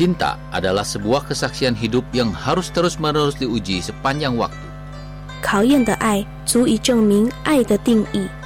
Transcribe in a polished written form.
Cinta adalah sebuah kesaksian hidup yang harus terus-menerus diuji sepanjang waktu. 考验的爱足以证明爱的定义。